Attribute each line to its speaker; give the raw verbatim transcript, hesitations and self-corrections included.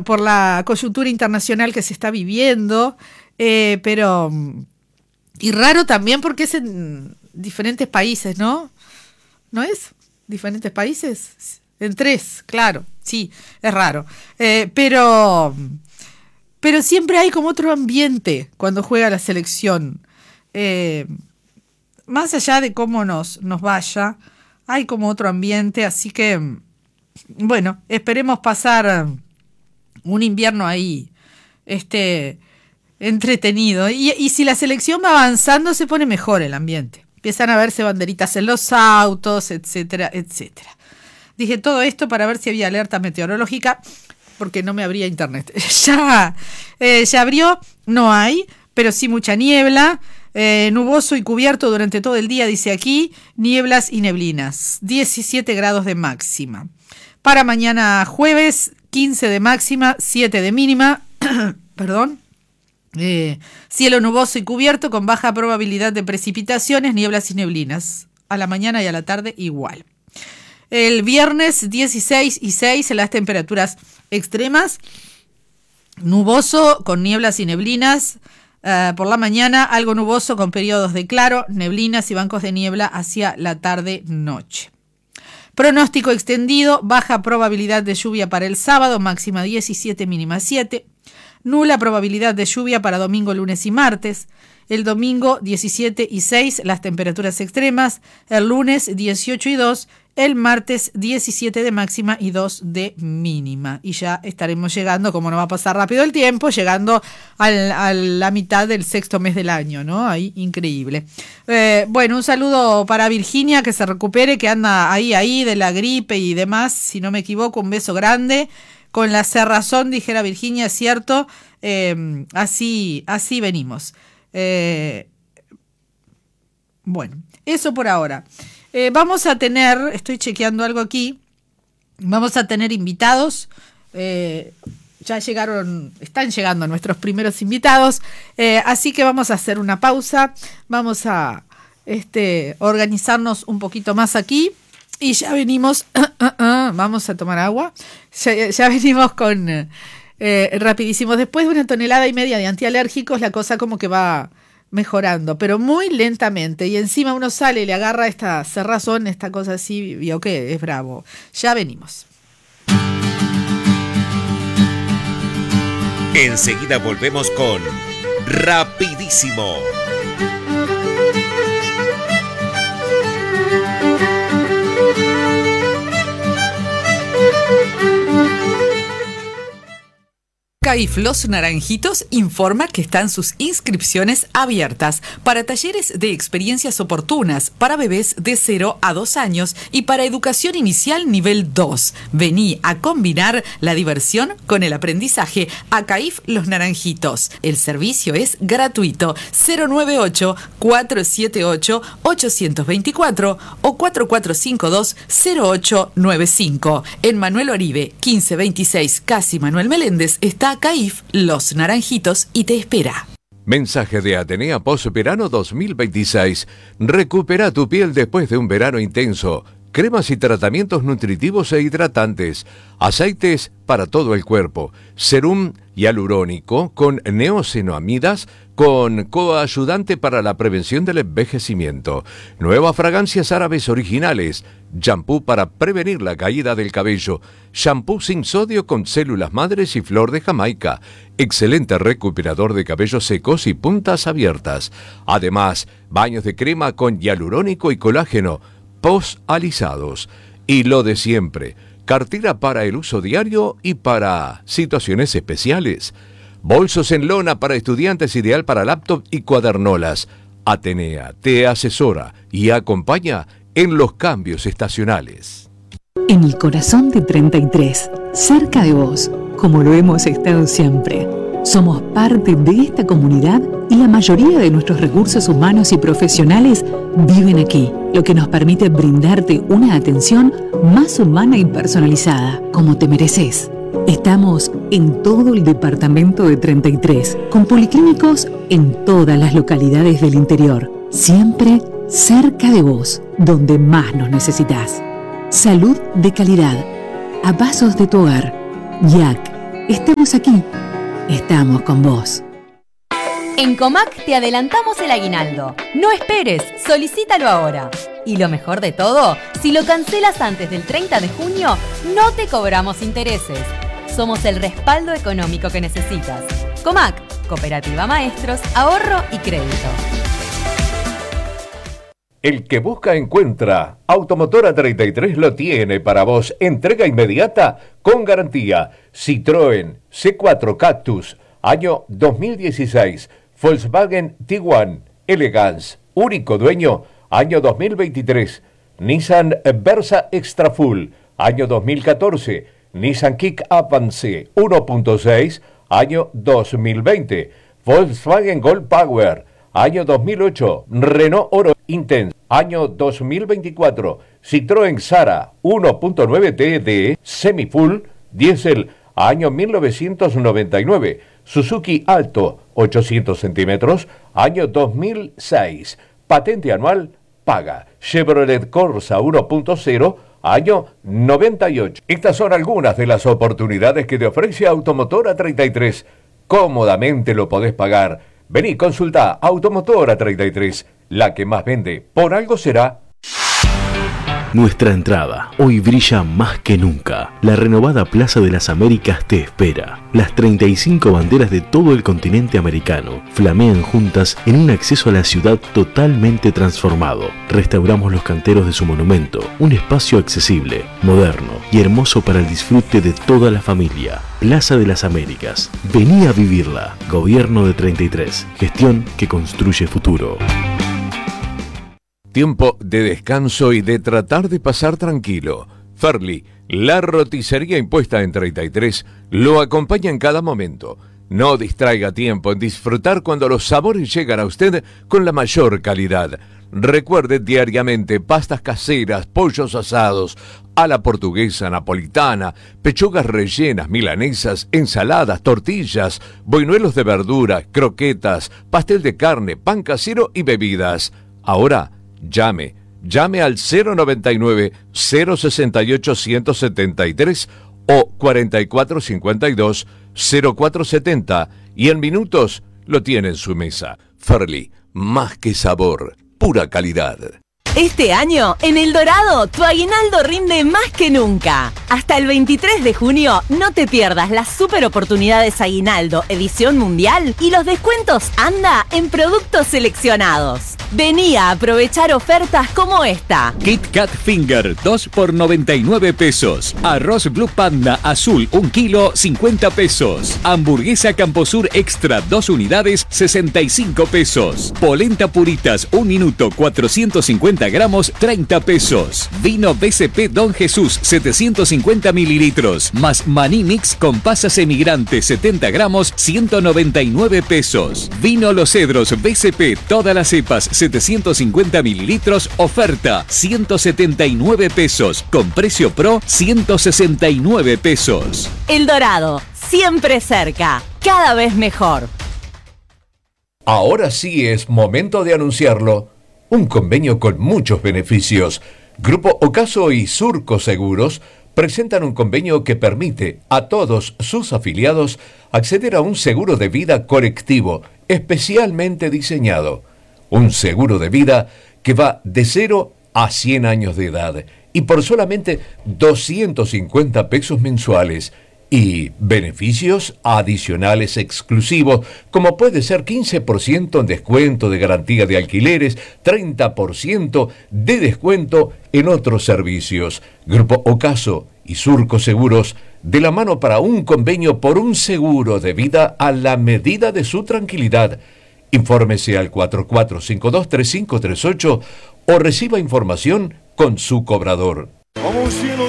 Speaker 1: por la coyuntura internacional que se está viviendo, eh, pero... Y raro también porque es en diferentes países, ¿no? ¿No es? ¿Diferentes países? En tres, claro, sí, es raro. Eh, pero, pero siempre hay como otro ambiente cuando juega la selección. Eh, más allá de cómo nos, nos vaya, hay como otro ambiente, así que, bueno, esperemos pasar un invierno ahí, este... entretenido, y, y si la selección va avanzando se pone mejor el ambiente, empiezan a verse banderitas en los autos, etcétera, etcétera. Dije todo esto para ver si había alerta meteorológica, porque no me abría internet. ya, eh, ya abrió, no hay, pero sí mucha niebla, eh, nuboso y cubierto durante todo el día, dice aquí, nieblas y neblinas, diecisiete grados de máxima. Para mañana jueves, quince de máxima, siete de mínima, perdón. Eh, cielo nuboso y cubierto con baja probabilidad de precipitaciones, nieblas y neblinas. A la mañana y a la tarde igual. El viernes dieciséis y seis las temperaturas extremas. Nuboso con nieblas y neblinas. Uh, por la mañana algo nuboso con periodos de claro, neblinas y bancos de niebla hacia la tarde-noche. Pronóstico extendido, baja probabilidad de lluvia para el sábado, máxima diecisiete, mínima siete. Nula probabilidad de lluvia para domingo, lunes y martes. El domingo diecisiete y seis las temperaturas extremas. El lunes dieciocho y dos. El martes diecisiete de máxima y dos de mínima. Y ya estaremos llegando, como no va a pasar rápido el tiempo, llegando al, a la mitad del sexto mes del año, ¿no? Ahí, increíble. Eh, bueno, un saludo para Virginia, que se recupere, que anda ahí, ahí de la gripe y demás. Si no me equivoco, un beso grande. Con la cerrazón, dijera Virginia, es cierto, eh, así, así venimos. Eh, bueno, eso por ahora. Eh, vamos a tener, estoy chequeando algo aquí, vamos a tener invitados, eh, ya llegaron, están llegando nuestros primeros invitados, eh, así que vamos a hacer una pausa, vamos a este, organizarnos un poquito más aquí. Y ya venimos, uh, uh, uh, vamos a tomar agua, ya, ya venimos con eh, rapidísimos. Después de una tonelada y media de antialérgicos, la cosa como que va mejorando, pero muy lentamente. Y encima uno sale y le agarra esta cerrazón, esta cosa así, y ok, es bravo. Ya venimos.
Speaker 2: Enseguida volvemos con Rapidísimo.
Speaker 3: CAIF Los Naranjitos informa que están sus inscripciones abiertas para talleres de experiencias oportunas para bebés de cero a dos años y para educación inicial nivel dos. Vení a combinar la diversión con el aprendizaje a CAIF Los Naranjitos. El servicio es gratuito. cero nueve ocho, cuatro siete ocho, ocho dos cuatro o cuatro cuatro cinco dos, cero ocho nueve cinco. En Manuel Oribe, quince veintiséis, Casi Manuel Meléndez, está CAIF Los Naranjitos y te espera.
Speaker 4: Mensaje de Atenea Post Verano dos mil veintiséis. Recupera tu piel después de un verano intenso. Cremas y tratamientos nutritivos e hidratantes. Aceites para todo el cuerpo. Serum hialurónico con neosenoamidas con coayudante para la prevención del envejecimiento. Nuevas fragancias árabes originales. Shampoo para prevenir la caída del cabello. Shampoo sin sodio con células madres y flor de Jamaica. Excelente recuperador de cabellos secos y puntas abiertas. Además, baños de crema con hialurónico y colágeno. Post-alisados. Y lo de siempre. Cartera para el uso diario y para situaciones especiales. Bolsos en lona para estudiantes, ideal para laptop y cuadernolas. Atenea te asesora y acompaña en los cambios estacionales.
Speaker 5: En el corazón de treinta y tres, cerca de vos, como lo hemos estado siempre. Somos parte de esta comunidad y la mayoría de nuestros recursos humanos y profesionales viven aquí, lo que nos permite brindarte una atención más humana y personalizada, como te mereces. Estamos en todo el departamento de treinta y tres, con policlínicos en todas las localidades del interior, siempre cerca de vos, donde más nos necesitas. Salud de calidad, a pasos de tu hogar. Y A C, estemos aquí, estamos con vos.
Speaker 6: En Comac te adelantamos el aguinaldo. No esperes, solicítalo ahora. Y lo mejor de todo, si lo cancelas antes del treinta de junio, no te cobramos intereses. Somos el respaldo económico que necesitas. Comac, Cooperativa Maestros, Ahorro y Crédito.
Speaker 4: El que busca encuentra. Automotora treinta y tres lo tiene para vos. Entrega inmediata con garantía. Citroën C cuatro Cactus, año dos mil dieciséis. Volkswagen Tiguan Elegance, único dueño, año dos mil veintitrés. Nissan Versa Extra Full, año dos mil catorce. Nissan Kick Avance uno punto seis, año dos mil veinte. Volkswagen Gold Power, año dos mil ocho. Renault Oro Intense, año dos mil veinticuatro. Citroën Sara uno punto nueve T D Semi-Full Diesel, año mil novecientos noventa y nueve. Suzuki Alto ochocientos centímetros, año dos mil seis. Patente anual paga. Chevrolet Corsa uno punto cero, año noventa y ocho. Estas son algunas de las oportunidades que te ofrece Automotora treinta y tres. Cómodamente lo podés pagar. Vení, consulta Automotora treinta y tres, la que más vende. Por algo será.
Speaker 7: Nuestra entrada hoy brilla más que nunca. La renovada Plaza de las Américas te espera. Las treinta y cinco banderas de todo el continente americano flamean juntas en un acceso a la ciudad totalmente transformado. Restauramos los canteros de su monumento, un espacio accesible, moderno y hermoso para el disfrute de toda la familia. Plaza de las Américas. Vení a vivirla. Gobierno de treinta y tres. Gestión que construye futuro.
Speaker 4: Tiempo de descanso y de tratar de pasar tranquilo. Ferli, la roticería impuesta en treinta y tres, lo acompaña en cada momento. No distraiga tiempo en disfrutar cuando los sabores llegan a usted con la mayor calidad. Recuerde diariamente pastas caseras, pollos asados, a la portuguesa, napolitana, pechugas rellenas, milanesas, ensaladas, tortillas, boinuelos de verdura, croquetas, pastel de carne, pan casero y bebidas. Ahora, llame, llame al cero noventa y nueve, cero sesenta y ocho, ciento setenta y tres o cuarenta y cuatro cincuenta y dos, cero cuatro setenta y en minutos lo tiene en su mesa. Ferli, más que sabor, pura calidad.
Speaker 8: Este año, en El Dorado, tu aguinaldo rinde más que nunca. Hasta el veintitrés de junio, no te pierdas las super oportunidades Aguinaldo Edición Mundial y los descuentos Anda en productos seleccionados. Vení a aprovechar ofertas como esta.
Speaker 9: Kit Kat Finger, dos por noventa y nueve pesos. Arroz Blue Panda Azul, un kilo, cincuenta pesos. Hamburguesa Camposur Extra, dos unidades, sesenta y cinco pesos. Polenta Puritas, un minuto, cuatrocientos cincuenta gramos, treinta pesos. Vino B C P Don Jesús, setecientos cincuenta mililitros. Más maní mix con pasas emigrantes, setenta gramos, ciento noventa y nueve pesos. Vino Los Cedros B C P, todas las cepas, setecientos cincuenta mililitros, oferta, ciento setenta y nueve pesos. Con precio pro, ciento sesenta y nueve pesos.
Speaker 8: El Dorado, siempre cerca, cada vez mejor.
Speaker 4: Ahora sí es momento de anunciarlo. Un convenio con muchos beneficios. Grupo Ocaso y Surco Seguros presentan un convenio que permite a todos sus afiliados acceder a un seguro de vida colectivo especialmente diseñado. Un seguro de vida que va de cero a cien años de edad y por solamente doscientos cincuenta pesos mensuales. Y beneficios adicionales exclusivos, como puede ser quince por ciento en descuento de garantía de alquileres, treinta por ciento de descuento en otros servicios. Grupo Ocaso y Surco Seguros, de la mano para un convenio por un seguro de vida a la medida de su tranquilidad. Infórmese al cuatro cuatro cinco dos, tres cinco tres ocho o reciba información con su cobrador.